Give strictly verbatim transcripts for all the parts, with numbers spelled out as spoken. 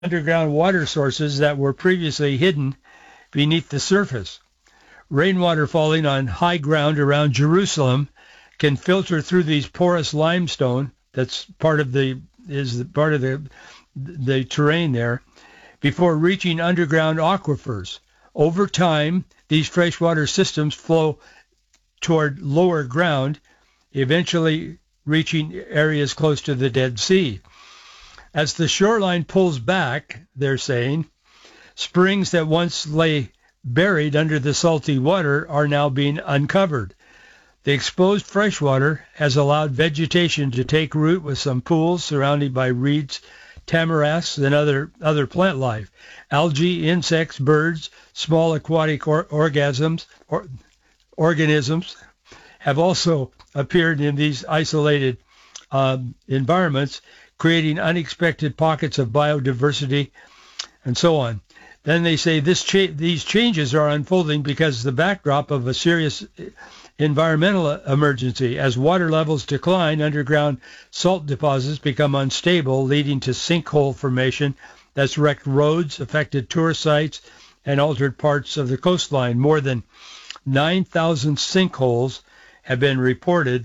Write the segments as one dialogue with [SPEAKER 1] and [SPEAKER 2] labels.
[SPEAKER 1] underground water sources that were previously hidden beneath the surface. Rainwater falling on high ground around Jerusalem can filter through these porous limestone. That's part of the is the, part of the the terrain there before reaching underground aquifers. Over time, these freshwater systems flow toward lower ground, eventually reaching areas close to the Dead Sea. As the shoreline pulls back, they're saying, springs that once lay buried under the salty water are now being uncovered. The exposed freshwater has allowed vegetation to take root with some pools surrounded by reeds, tamarasks, and other, other plant life. Algae, insects, birds, small aquatic or, orgasms, or, organisms have also appeared in these isolated um, environments, creating unexpected pockets of biodiversity and so on. Then they say this cha- these changes are unfolding because the backdrop of a serious environmental emergency. As water levels decline, underground salt deposits become unstable, leading to sinkhole formation that's wrecked roads, affected tourist sites, and altered parts of the coastline. More than nine thousand sinkholes have been reported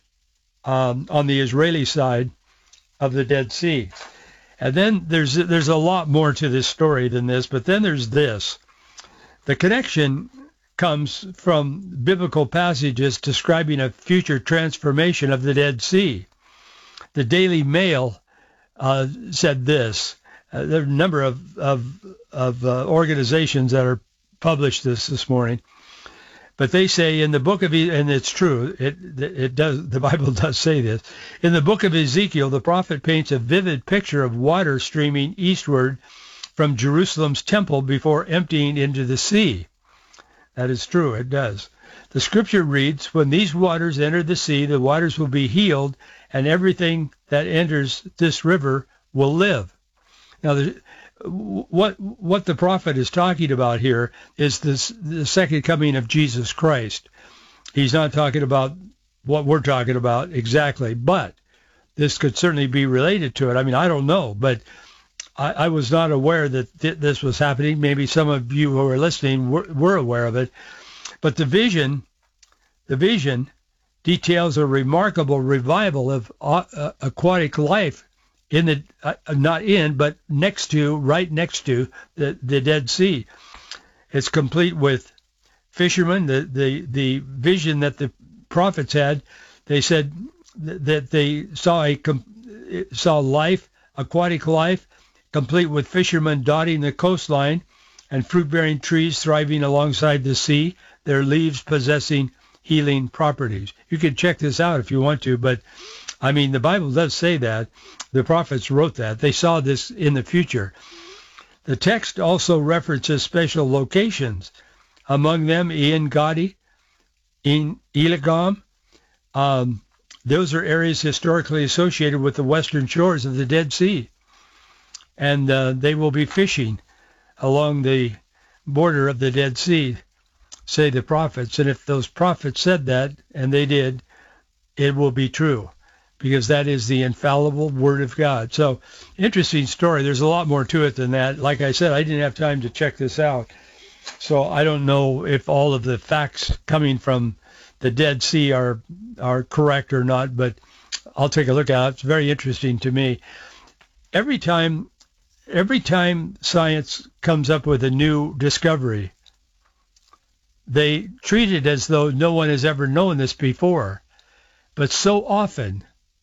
[SPEAKER 1] um, on the Israeli side of the Dead Sea. And then there's there's a lot more to this story than this, but then there's this. The connection comes from biblical passages describing a future transformation of the Dead Sea. The Daily Mail uh, said this. Uh, there are a number of of, of uh, organizations that are published this this morning. But they say in the book of, and it's true, it it does, the Bible does say this. In the book of Ezekiel, the prophet paints a vivid picture of water streaming eastward from Jerusalem's temple before emptying into the sea. That is true, it does. The scripture reads, when these waters enter the sea, the waters will be healed, and everything that enters this river will live. Now, the, What what the prophet is talking about here is this, the second coming of Jesus Christ. He's not talking about what we're talking about exactly, but this could certainly be related to it. I mean, I don't know, but I, I was not aware that th- this was happening. Maybe some of you who are listening were, were aware of it. But the vision, the vision details a remarkable revival of uh, aquatic life in the uh, not in but next to right next to the, the Dead Sea. It's complete with fishermen. The the the vision that the prophets had, they said that they saw a saw life, aquatic life, complete with fishermen dotting the coastline and fruit-bearing trees thriving alongside the sea, their leaves possessing healing properties. You can check this out if you want to, but I mean, the Bible does say that. The prophets wrote that. They saw this in the future. The text also references special locations, among them En Gedi, in Eligam. Um, those are areas historically associated with the western shores of the Dead Sea. And uh, they will be fishing along the border of the Dead Sea, say the prophets. And if those prophets said that, and they did, it will be true, because that is the infallible Word of God. So, interesting story. There's a lot more to it than that. Like I said, I didn't have time to check this out. So I don't know if all of the facts coming from the Dead Sea are are correct or not, but I'll take a look at it. It's very interesting to me. Every time, every time science comes up with a new discovery, they treat it as though no one has ever known this before. But so often,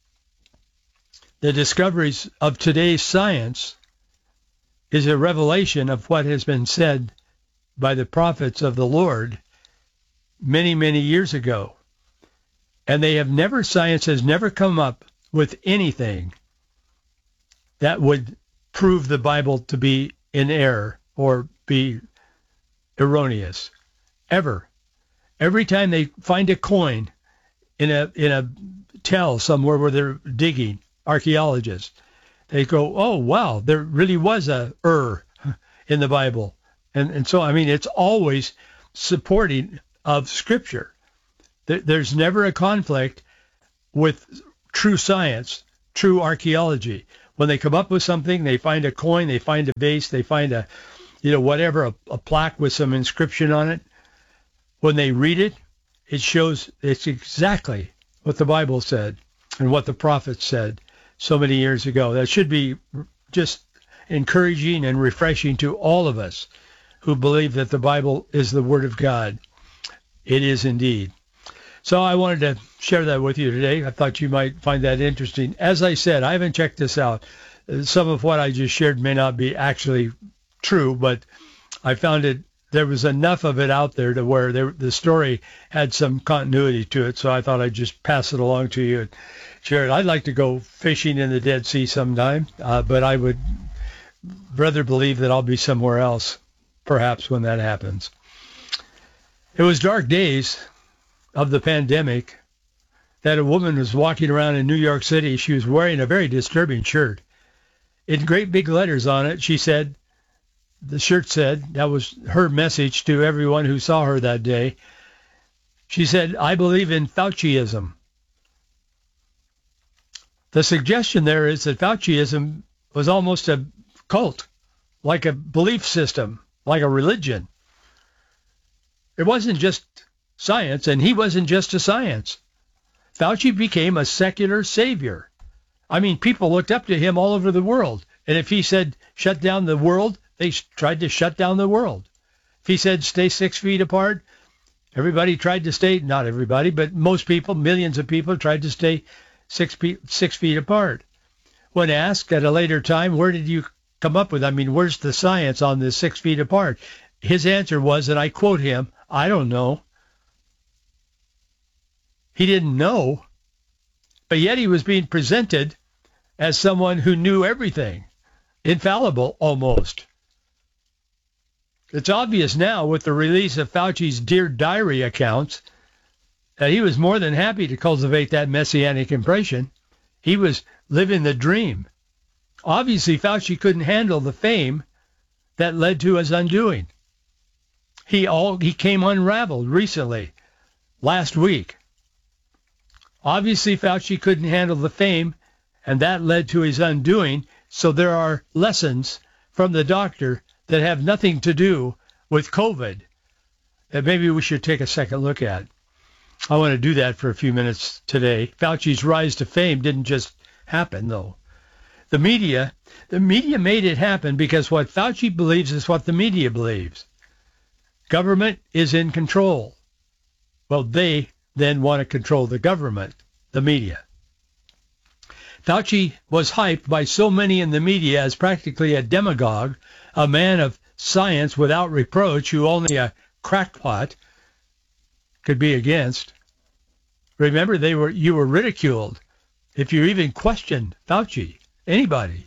[SPEAKER 1] the discoveries of today's science is a revelation of what has been said by the prophets of the Lord many, many years ago. And they have never, science has never come up with anything that would prove the Bible to be in error or be erroneous. Ever. Every time they find a coin in a in a tell somewhere where they're digging, archaeologists, they go, oh, wow, there really was a Ur in the Bible. And and so, I mean, it's always supporting of Scripture. There, there's never a conflict with true science, true archaeology. When they come up with something, they find a coin, they find a vase, they find a, you know, whatever, a, a plaque with some inscription on it. When they read it, it shows it's exactly what the Bible said and what the prophets said so many years ago. That should be just encouraging and refreshing to all of us who believe that the Bible is the Word of God. It is indeed. So I wanted to share that with you today. I thought you might find that interesting. As I said, I haven't checked this out. Some of what I just shared may not be actually true, but I found it, there was enough of it out there to where there, the story had some continuity to it, so I thought I'd just pass it along to you and share it. I'd like to go fishing in the Dead Sea sometime, uh, but I would rather believe that I'll be somewhere else, perhaps, when that happens. It was dark days of the pandemic that a woman was walking around in New York City. She was wearing a very disturbing shirt. In great big letters on it, she said, the shirt said, that was her message to everyone who saw her that day. She said, "I believe in Fauciism." The suggestion there is that Fauciism was almost a cult, like a belief system, like a religion. It wasn't just science, and he wasn't just a science. Fauci became a secular savior. I mean, people looked up to him all over the world. And if he said, shut down the world, they tried to shut down the world. If he said, stay six feet apart, everybody tried to stay, not everybody, but most people, millions of people tried to stay six feet, six feet apart. When asked at a later time, where did you come up with, I mean, where's the science on this six feet apart? His answer was, and I quote him, I don't know. He didn't know, but yet he was being presented as someone who knew everything, infallible almost. It's obvious now with the release of Fauci's Dear Diary accounts that he was more than happy to cultivate that messianic impression. He was living the dream. Obviously, Fauci couldn't handle the fame that led to his undoing. He all he came unraveled recently, last week. Obviously, Fauci couldn't handle the fame, and that led to his undoing. So there are lessons from the doctor that have nothing to do with COVID that maybe we should take a second look at. I want to do that for a few minutes today. Fauci's rise to fame didn't just happen, though. The media, the media made it happen because what Fauci believes is what the media believes. Government is in control. Well, they then want to control the government, the media. Fauci was hyped by so many in the media as practically a demagogue, a man of science without reproach who only a crackpot could be against. Remember, they were you were ridiculed if you even questioned Fauci, anybody.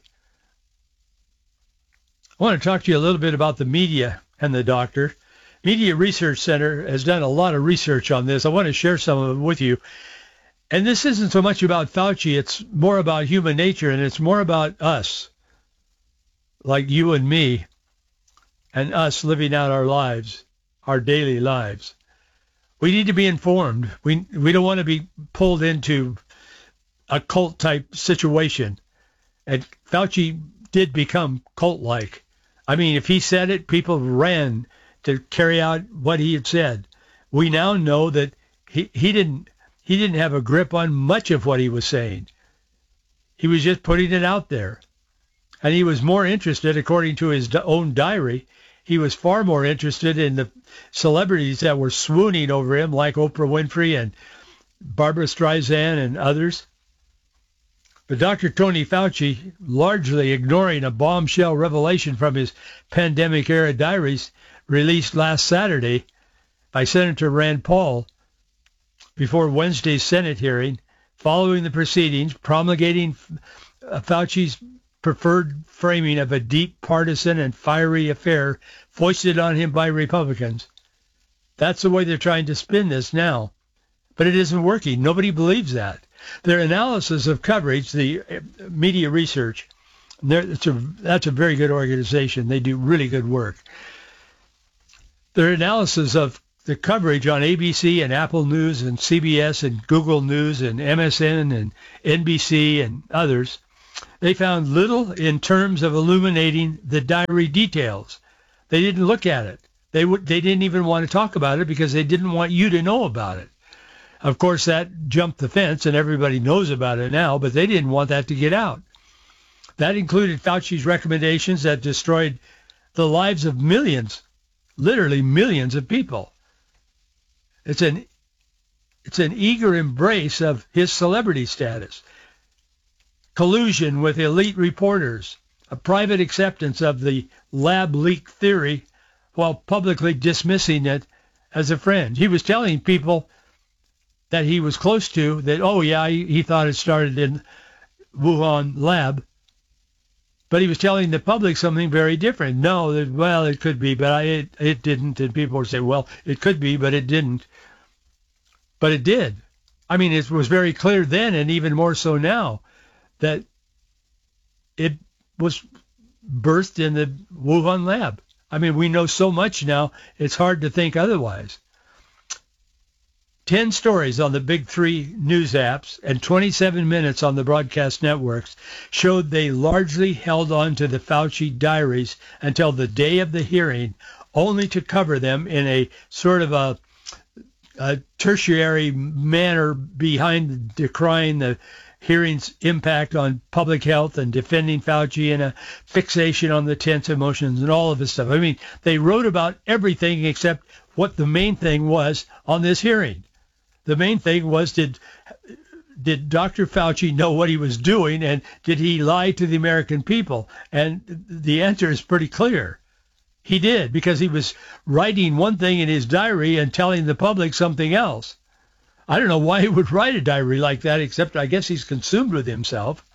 [SPEAKER 1] I want to talk to you a little bit about the media and the doctor. Media Research Center has done a lot of research on this. I want to share some of it with you. And this isn't so much about Fauci. It's more about human nature, and it's more about us, like you and me, and us living out our lives, our daily lives. We need to be informed. We we don't want to be pulled into a cult-type situation. And Fauci did become cult-like. I mean, if he said it, people ran to carry out what he had said. We now know that he, he didn't he didn't have a grip on much of what he was saying. He was just putting it out there. And he was more interested, according to his own diary, he was far more interested in the celebrities that were swooning over him, like Oprah Winfrey and Barbara Streisand and others. But Doctor Tony Fauci, largely ignoring a bombshell revelation from his pandemic-era diaries released last Saturday by Senator Rand Paul before Wednesday's Senate hearing, following the proceedings, promulgating Fauci's preferred framing of a deep partisan and fiery affair foisted on him by Republicans. That's the way they're trying to spin this now. But it isn't working. Nobody believes that. Their analysis of coverage, the media research, it's a, that's a very good organization. They do really good work. Their analysis of the coverage on A B C and Apple News and C B S and Google News and M S N and N B C and others They found little in terms of illuminating the diary details. They didn't look at it. They w- they didn't even want to talk about it because they didn't want you to know about it. Of course, that jumped the fence, and everybody knows about it now, but they didn't want that to get out. That included Fauci's recommendations that destroyed the lives of millions, literally millions of people. It's an it's an eager embrace of his celebrity status, collusion with elite reporters, a private acceptance of the lab leak theory while publicly dismissing it as a friend. He was telling people that he was close to that, oh, yeah, he, he thought it started in Wuhan lab. But he was telling the public something very different. No, that, well, it could be, but I, it, it didn't. And people would say, well, it could be, but it didn't. But it did. I mean, it was very clear then, and even more so now, that it was birthed in the Wuhan lab. I mean, we know so much now, it's hard to think otherwise. Ten stories on the big three news apps and twenty-seven minutes on the broadcast networks showed they largely held on to the Fauci diaries until the day of the hearing, only to cover them in a sort of a, a tertiary manner behind decrying the hearing's impact on public health and defending Fauci and a fixation on the tense emotions and all of this stuff. I mean, they wrote about everything except what the main thing was on this hearing. The main thing was, did did Doctor Fauci know what he was doing, and did he lie to the American people? And the answer is pretty clear. He did, because he was writing one thing in his diary and telling the public something else. I don't know why he would write a diary like that, except I guess he's consumed with himself.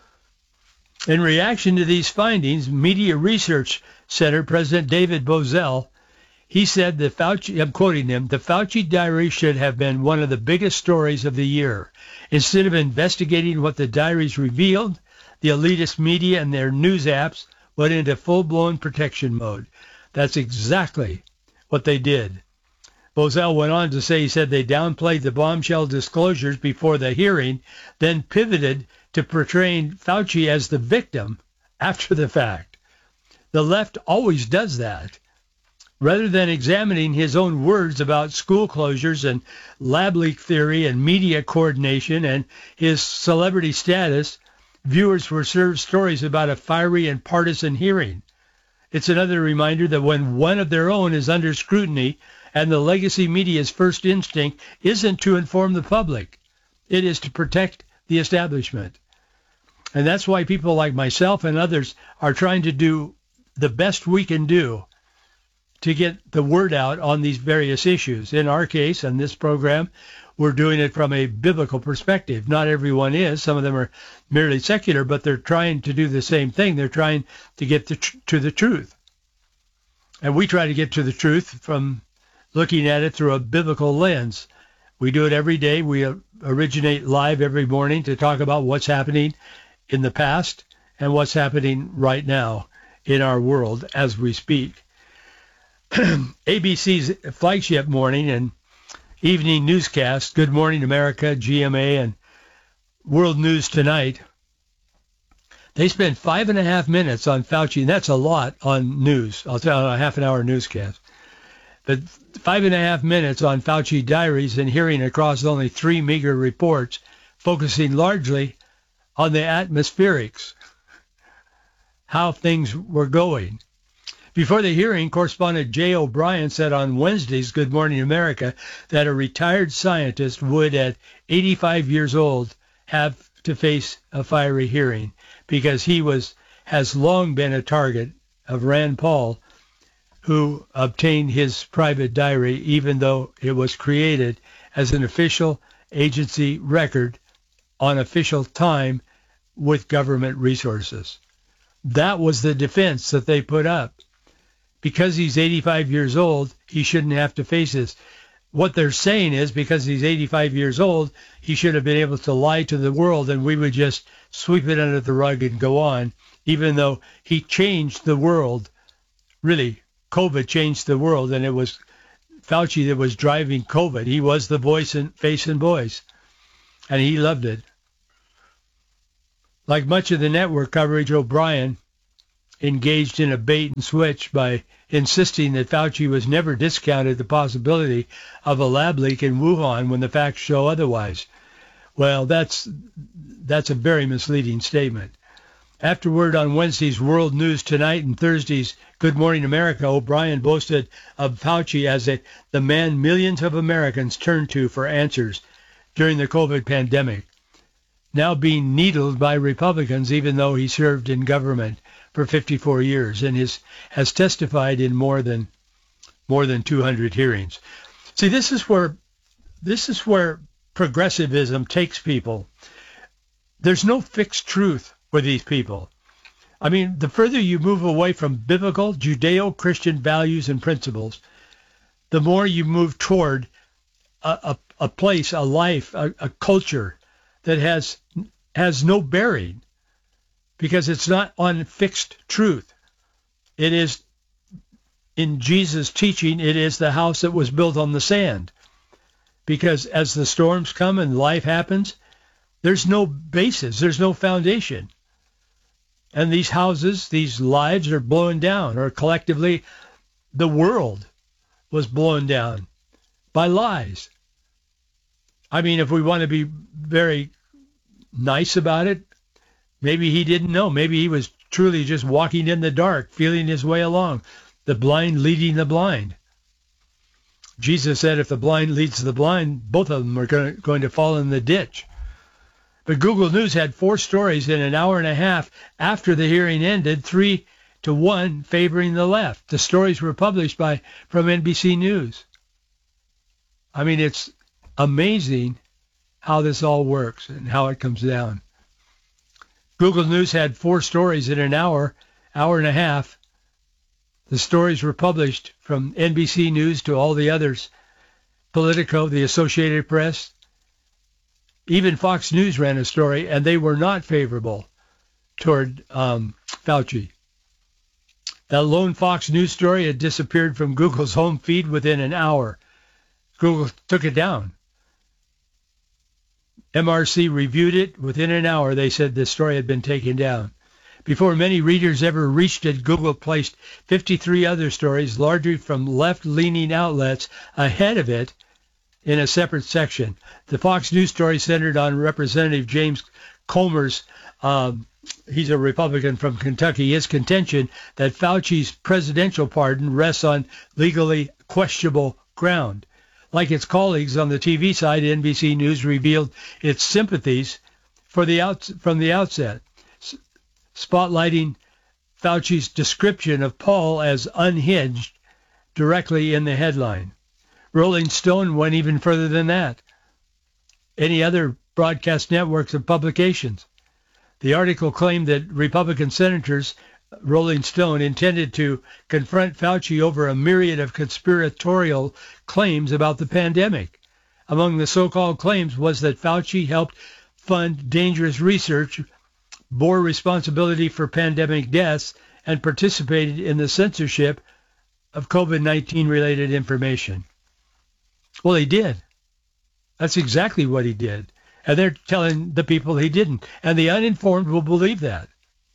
[SPEAKER 1] In reaction to these findings, Media Research Center President David Bozell, he said that Fauci, I'm quoting him, the Fauci diary should have been one of the biggest stories of the year. Instead of investigating what the diaries revealed, the elitist media and their news apps went into full-blown protection mode. That's exactly what they did. Bozell went on to say, he said they downplayed the bombshell disclosures before the hearing, then pivoted to portraying Fauci as the victim after the fact. The left always does that. Rather than examining his own words about school closures and lab leak theory and media coordination and his celebrity status, viewers were served stories about a fiery and partisan hearing. It's another reminder that when one of their own is under scrutiny and the legacy media's first instinct isn't to inform the public, it is to protect the establishment. And that's why people like myself and others are trying to do the best we can do to get the word out on these various issues. In our case, in this program, we're doing it from a biblical perspective. Not everyone is. Some of them are merely secular, but they're trying to do the same thing. They're trying to get the tr- to the truth. And we try to get to the truth from looking at it through a biblical lens. We do it every day. We uh, originate live every morning to talk about what's happening in the past and what's happening right now in our world as we speak. A B C's flagship morning and evening newscast, Good Morning America, G M A, and World News Tonight, they spent five and a half minutes on Fauci, and that's a lot on news. I'll tell you, a half an hour newscast. But five and a half minutes on Fauci diaries and hearing across only three meager reports, focusing largely on the atmospherics, how things were going. Before the hearing, correspondent Jay O'Brien said on Wednesday's Good Morning America that a retired scientist would, at eighty-five years old, have to face a fiery hearing because he was has long been a target of Rand Paul, who obtained his private diary even though it was created as an official agency record on official time with government resources. That was the defense that they put up. Because he's eighty-five years old, he shouldn't have to face this. What they're saying is because he's eighty-five years old, he should have been able to lie to the world and we would just sweep it under the rug and go on, even though he changed the world. Really, COVID changed the world, and it was Fauci that was driving COVID. He was the voice and face and voice, and he loved it. Like much of the network coverage, O'Brien engaged in a bait and switch by insisting that Fauci was never discounted the possibility of a lab leak in Wuhan when the facts show otherwise. Well, that's that's a very misleading statement. Afterward, on Wednesday's World News Tonight and Thursday's Good Morning America, O'Brien boasted of Fauci as a, the man millions of Americans turned to for answers during the COVID pandemic, now being needled by Republicans even though he served in government for fifty-four years and is, has testified in more than more than two hundred hearings. See, this is where this is where progressivism takes people. There's no fixed truth with these people. I mean, the further you move away from biblical Judeo-Christian values and principles, the more you move toward a, a, a place, a life, a, a culture that has has no bearing, because it's not on fixed truth. It is, in Jesus' teaching, it is the house that was built on the sand. Because as the storms come and life happens, there's no basis, there's no foundation. And these houses, these lives are blown down, or collectively the world was blown down by lies. I mean, if we want to be very nice about it, maybe he didn't know. Maybe he was truly just walking in the dark, feeling his way along, the blind leading the blind. Jesus said if the blind leads the blind, both of them are going to fall in the ditch. But Google News had four stories in an hour and a half after the hearing ended, three to one favoring the left. The stories were published by from N B C News. I mean, it's amazing how this all works and how it comes down. Google News had four stories in an hour, hour and a half. The stories were published from N B C News to all the others, Politico, the Associated Press. Even Fox News ran a story, and they were not favorable toward um, Fauci. That lone Fox News story had disappeared from Google's home feed within an hour. Google took it down. M R C reviewed it. Within an hour, they said the story had been taken down. Before many readers ever reached it, Google placed fifty-three other stories, largely from left-leaning outlets, ahead of it in a separate section. The Fox News story centered on Representative James Comer's, um, he's a Republican from Kentucky, his contention that Fauci's presidential pardon rests on legally questionable ground. Like its colleagues on the T V side, N B C News revealed its sympathies for the out, from the outset, s- spotlighting Fauci's description of Paul as unhinged directly in the headline. Rolling Stone went even further than that. Any other broadcast networks and publications. The article claimed that Republican senators, Rolling Stone, intended to confront Fauci over a myriad of conspiratorial claims about the pandemic. Among the so-called claims was that Fauci helped fund dangerous research, bore responsibility for pandemic deaths, and participated in the censorship of COVID nineteen related information. Well, he did. That's exactly what he did. And they're telling the people he didn't. And the uninformed will believe that.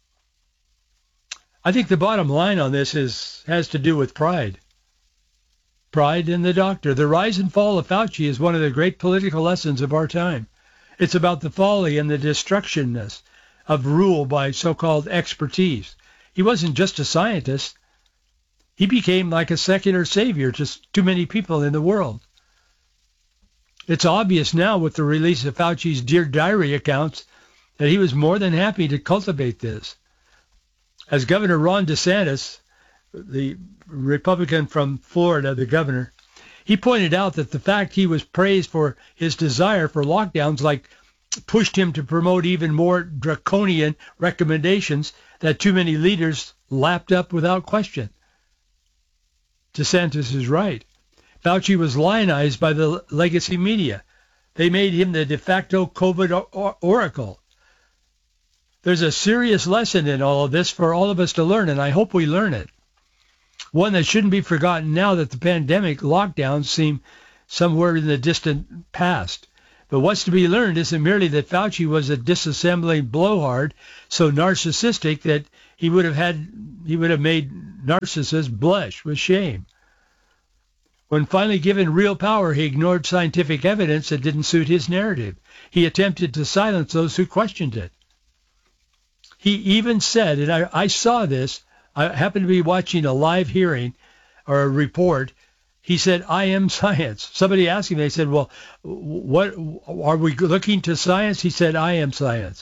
[SPEAKER 1] I think the bottom line on this is has to do with pride. Pride in the doctor. The rise and fall of Fauci is one of the great political lessons of our time. It's about the folly and the destructionness of rule by so-called expertise. He wasn't just a scientist. He became like a secular savior to too many people in the world. It's obvious now with the release of Fauci's Dear Diary accounts that he was more than happy to cultivate this. As Governor Ron DeSantis, the Republican from Florida, the governor, he pointed out that the fact he was praised for his desire for lockdowns like pushed him to promote even more draconian recommendations that too many leaders lapped up without question. DeSantis is right. Fauci was lionized by the legacy media. They made him the de facto COVID or- oracle. There's a serious lesson in all of this for all of us to learn, and I hope we learn it. One that shouldn't be forgotten now that the pandemic lockdowns seem somewhere in the distant past. But what's to be learned isn't merely that Fauci was a disassembling blowhard so narcissistic that he would have had he would have made narcissists blush with shame. When finally given real power, he ignored scientific evidence that didn't suit his narrative. He attempted to silence those who questioned it. He even said, and I, I saw this, I happened to be watching a live hearing or a report. He said, I am science. Somebody asked him, they said, well, what are we looking to science? He said, I am science.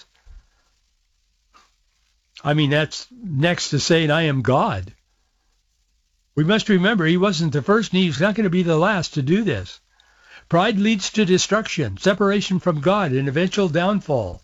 [SPEAKER 1] I mean, that's next to saying I am God. We must remember he wasn't the first and he's not going to be the last to do this. Pride leads to destruction, separation from God, and eventual downfall.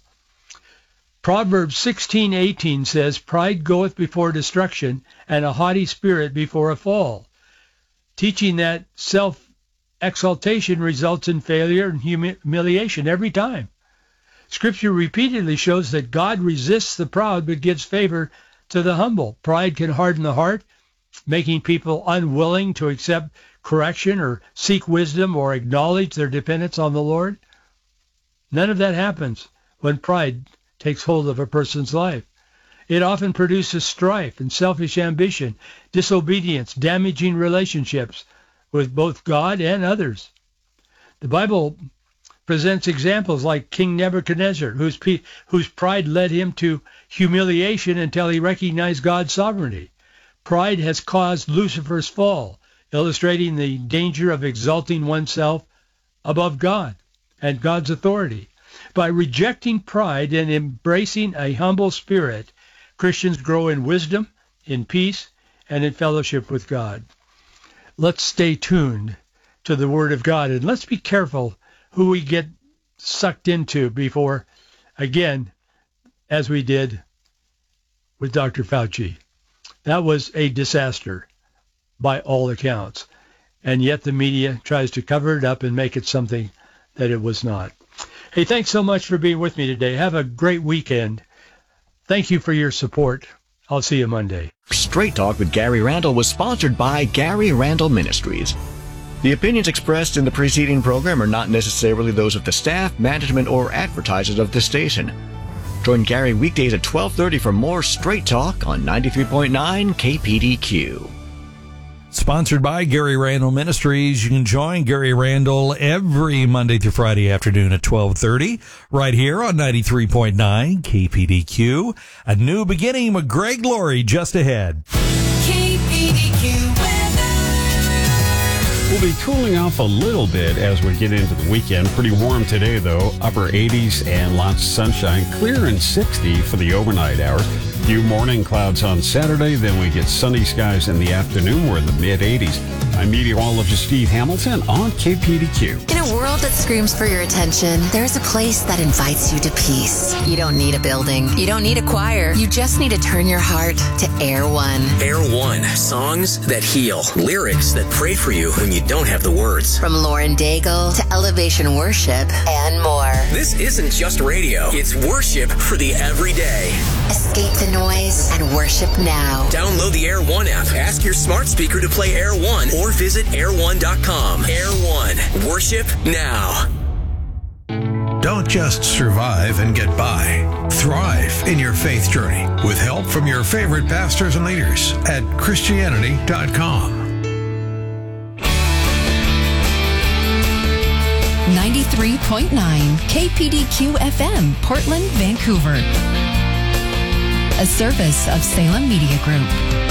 [SPEAKER 1] Proverbs sixteen eighteen says, pride goeth before destruction, and a haughty spirit before a fall, teaching that self-exaltation results in failure and humiliation every time. Scripture repeatedly shows that God resists the proud but gives favor to the humble. Pride can harden the heart, making people unwilling to accept correction or seek wisdom or acknowledge their dependence on the Lord. None of that happens when pride takes hold of a person's life. It often produces strife and selfish ambition, disobedience, damaging relationships with both God and others. The Bible presents examples like King Nebuchadnezzar, whose, whose pride led him to humiliation until he recognized God's sovereignty. Pride has caused Lucifer's fall, illustrating the danger of exalting oneself above God and God's authority. By rejecting pride and embracing a humble spirit, Christians grow in wisdom, in peace, and in fellowship with God. Let's stay tuned to the Word of God, and let's be careful who we get sucked into before, again, as we did with Doctor Fauci. That was a disaster by all accounts, and yet the media tries to cover it up and make it something that it was not. Hey, thanks so much for being with me today. Have a great weekend. Thank you for your support. I'll see you Monday.
[SPEAKER 2] Straight Talk with Gary Randall was sponsored by Gary Randall Ministries. The opinions expressed in the preceding program are not necessarily those of the staff, management, or advertisers of the station. Join Gary weekdays at twelve thirty for more Straight Talk on ninety-three point nine K P D Q.
[SPEAKER 3] Sponsored by Gary Randall Ministries. You can join Gary Randall every Monday through Friday afternoon at twelve thirty right here on ninety-three point nine K P D Q. A new beginning with Greg Laurie just ahead.
[SPEAKER 4] K P D Q weather.
[SPEAKER 5] We'll be cooling off a little bit as we get into the weekend. Pretty warm today, though. Upper eighties and lots of sunshine. Clear and sixty for the overnight hours. Few morning clouds on Saturday, then we get sunny skies in the afternoon. We're in the mid-eighties. I'm meteorologist Steve Hamilton on K P D Q.
[SPEAKER 4] In a world that screams for your attention, there's a place that invites you to peace. You don't need a building. You don't need a choir. You just need to turn your heart to Air One.
[SPEAKER 6] Air One. Songs that heal. Lyrics that pray for you when you don't have the words.
[SPEAKER 4] From Lauren Daigle to Elevation Worship and more.
[SPEAKER 6] This isn't just radio. It's worship for the everyday.
[SPEAKER 4] Escape the noise and worship now.
[SPEAKER 6] Download the Air One app. Ask your smart speaker to play Air One or visit air one dot com. Air One. Worship now.
[SPEAKER 7] Don't just survive and get by. Thrive in your faith journey with help from your favorite pastors and leaders at Christianity dot com.
[SPEAKER 8] ninety-three point nine K P D Q F M, Portland, Vancouver. A service of Salem Media Group.